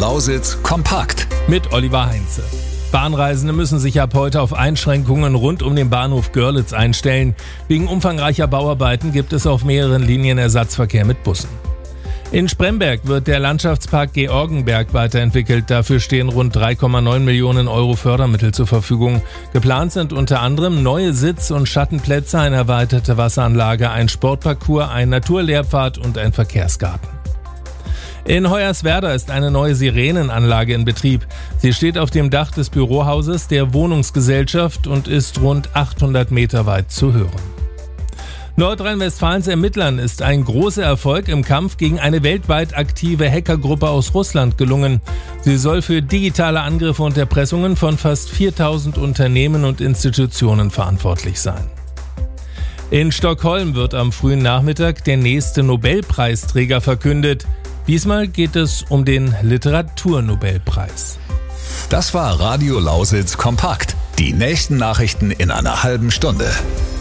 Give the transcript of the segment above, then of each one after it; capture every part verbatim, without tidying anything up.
Lausitz kompakt mit Oliver Heinze. Bahnreisende müssen sich ab heute auf Einschränkungen rund um den Bahnhof Görlitz einstellen. Wegen umfangreicher Bauarbeiten gibt es auf mehreren Linien Ersatzverkehr mit Bussen. In Spremberg wird der Landschaftspark Georgenberg weiterentwickelt. Dafür stehen rund drei Komma neun Millionen Euro Fördermittel zur Verfügung. Geplant sind unter anderem neue Sitz- und Schattenplätze, eine erweiterte Wasseranlage, ein Sportparcours, ein Naturlehrpfad und ein Verkehrsgarten. In Hoyerswerda ist eine neue Sirenenanlage in Betrieb. Sie steht auf dem Dach des Bürohauses der Wohnungsgesellschaft und ist rund achthundert Meter weit zu hören. Nordrhein-Westfalens Ermittlern ist ein großer Erfolg im Kampf gegen eine weltweit aktive Hackergruppe aus Russland gelungen. Sie soll für digitale Angriffe und Erpressungen von fast viertausend Unternehmen und Institutionen verantwortlich sein. In Stockholm wird am frühen Nachmittag der nächste Nobelpreisträger verkündet. Diesmal geht es um den Literaturnobelpreis. Das war Radio Lausitz kompakt. Die nächsten Nachrichten in einer halben Stunde.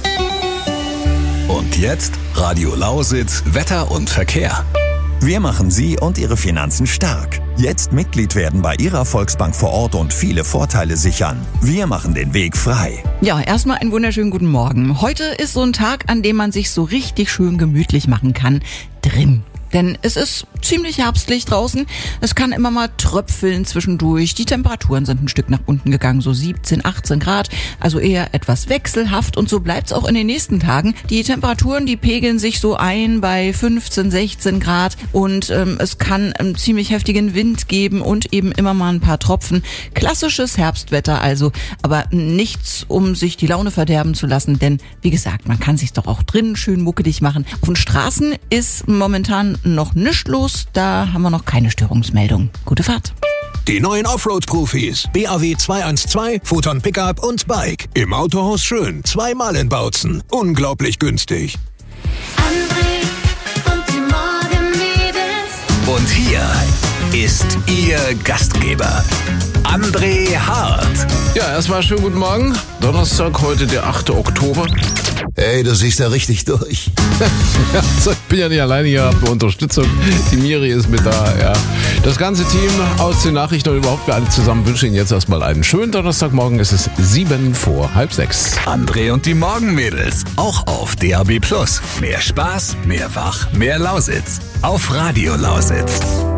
Und jetzt Radio Lausitz Wetter und Verkehr. Wir machen Sie und Ihre Finanzen stark. Jetzt Mitglied werden bei Ihrer Volksbank vor Ort und viele Vorteile sichern. Wir machen den Weg frei. Ja, erstmal einen wunderschönen guten Morgen. Heute ist so ein Tag, an dem man sich so richtig schön gemütlich machen kann. Drin. Denn es ist ziemlich herbstlich draußen. Es kann immer mal tröpfeln zwischendurch. Die Temperaturen sind ein Stück nach unten gegangen, so siebzehn, achtzehn Grad. Also eher etwas wechselhaft und so bleibt's auch in den nächsten Tagen. Die Temperaturen, die pegeln sich so ein bei fünfzehn, sechzehn Grad und ähm, es kann einen ziemlich heftigen Wind geben und eben immer mal ein paar Tropfen. Klassisches Herbstwetter also, aber nichts, um sich die Laune verderben zu lassen, denn wie gesagt, man kann sich doch auch drinnen schön muckelig machen. Auf den Straßen ist momentan noch nichts los, da haben wir noch keine Störungsmeldung. Gute Fahrt. Die neuen Offroad-Profis. B A W zweihundertzwei, Photon Pickup und Bike. Im Autohaus Schön. Zweimal in Bautzen. Unglaublich günstig. André und die Morgenmädels. Und hier ist Ihr Gastgeber, André Hart. Ja, erstmal schönen guten Morgen. Donnerstag, heute der achte Oktober. Ey, du siehst ja richtig durch. Ja, so, ich bin ja nicht alleine hier, habe Unterstützung. Die Miri ist mit da, ja. Das ganze Team aus den Nachrichten und überhaupt wir alle zusammen wünschen Ihnen jetzt erstmal einen schönen Donnerstagmorgen. Es ist sieben vor halb sechs. André und die Morgenmädels, auch auf D A B plus. Mehr Spaß, mehr Wach, mehr Lausitz. Auf Radio Lausitz.